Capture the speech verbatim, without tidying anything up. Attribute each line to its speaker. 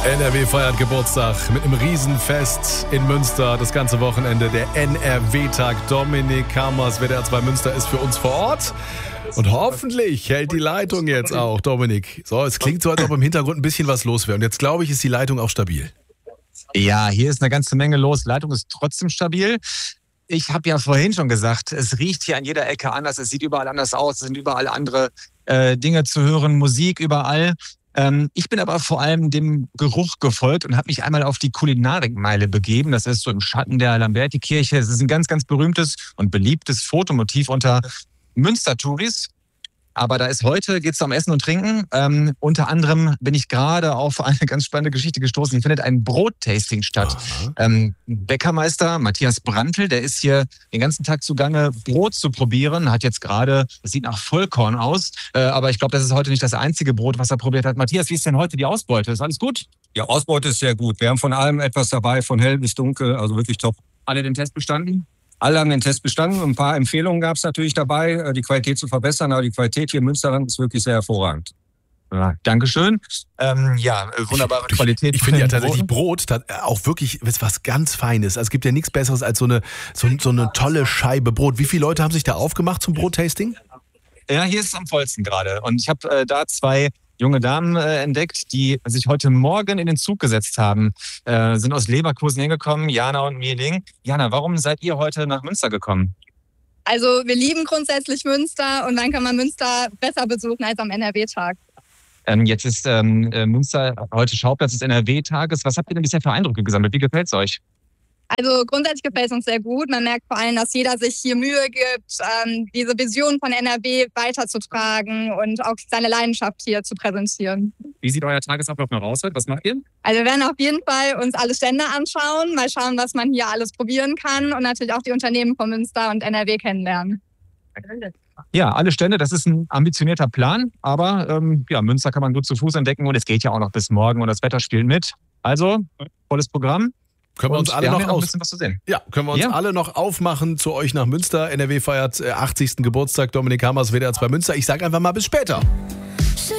Speaker 1: N R W feiert Geburtstag mit einem Riesenfest in Münster. Das ganze Wochenende, der N R W-Tag. Dominik Kammers, W D R zwei Münster, ist für uns vor Ort. Und hoffentlich hält die Leitung jetzt auch, Dominik. So, es klingt so, als ob im Hintergrund ein bisschen was los wäre. Und jetzt glaube ich, ist die Leitung auch stabil.
Speaker 2: Ja, hier ist eine ganze Menge los. Die Leitung ist trotzdem stabil. Ich habe ja vorhin schon gesagt, es riecht hier an jeder Ecke anders. Es sieht überall anders aus. Es sind überall andere äh, Dinge zu hören, Musik überall. Ähm, ich bin aber vor allem dem Geruch gefolgt und habe mich einmal auf die Kulinarikmeile begeben. Das ist so im Schatten der Lamberti-Kirche. Es ist ein ganz, ganz berühmtes und beliebtes Fotomotiv unter Münster-Touris. Aber da ist heute, geht es um Essen und Trinken. Ähm, unter anderem bin ich gerade auf eine ganz spannende Geschichte gestoßen. Hier findet ein Brottasting statt. Ähm, Bäckermeister Matthias Brandl, der ist hier den ganzen Tag zugange, Brot zu probieren. Hat jetzt gerade, das sieht nach Vollkorn aus, äh, aber ich glaube, das ist heute nicht das einzige Brot, was er probiert hat. Matthias, wie ist denn heute die Ausbeute? Ist alles gut?
Speaker 3: Ja, Ausbeute ist sehr gut. Wir haben von allem etwas dabei, von hell bis dunkel, also wirklich top.
Speaker 2: Alle den Test bestanden?
Speaker 3: Alle haben den Test bestanden. Ein paar Empfehlungen gab es natürlich dabei, die Qualität zu verbessern. Aber die Qualität hier im Münsterland ist wirklich sehr hervorragend.
Speaker 2: Ja, Dankeschön. Ähm, ja, wunderbare
Speaker 1: ich,
Speaker 2: Qualität.
Speaker 1: Ich finde ja tatsächlich Brot auch wirklich was ganz Feines. Also es gibt ja nichts Besseres als so eine, so, so eine tolle Scheibe Brot. Wie viele Leute haben sich da aufgemacht zum Brottasting?
Speaker 2: Ja, hier ist es am vollsten gerade. Und ich habe äh, da zwei junge Damen äh, entdeckt, die sich heute Morgen in den Zug gesetzt haben, äh, sind aus Leverkusen hingekommen, Jana und Mieling. Jana, warum seid ihr heute nach Münster gekommen?
Speaker 4: Also wir lieben grundsätzlich Münster und dann kann man Münster besser besuchen als am N R W-Tag.
Speaker 2: Ähm, jetzt ist ähm, Münster heute Schauplatz des N R W-Tages. Was habt ihr denn bisher für Eindrücke gesammelt? Wie gefällt es euch?
Speaker 4: Also grundsätzlich gefällt es uns sehr gut. Man merkt vor allem, dass jeder sich hier Mühe gibt, ähm, diese Vision von N R W weiterzutragen und auch seine Leidenschaft hier zu präsentieren.
Speaker 2: Wie sieht euer Tagesablauf noch aus heute? Was macht ihr?
Speaker 4: Also wir werden auf jeden Fall uns alle Stände anschauen, mal schauen, was man hier alles probieren kann und natürlich auch die Unternehmen von Münster und N R W kennenlernen.
Speaker 2: Ja, alle Stände, das ist ein ambitionierter Plan, aber ähm, ja, Münster kann man gut zu Fuß entdecken und es geht ja auch noch bis morgen und das Wetter spielt mit. Also, volles Programm.
Speaker 1: Können wir uns
Speaker 2: und
Speaker 1: alle
Speaker 2: wir
Speaker 1: noch
Speaker 2: haben ja noch ein
Speaker 1: aus
Speaker 2: bisschen was zu sehen.
Speaker 1: Ja, können wir uns
Speaker 2: Ja.
Speaker 1: alle noch aufmachen zu euch nach Münster. N R W feiert achtzigsten Geburtstag. Dominik Kammers, W D R zwei Münster. Ich sage einfach mal bis später.